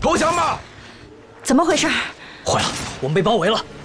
投降吧！ 怎么回事？ 坏了，我们被包围了！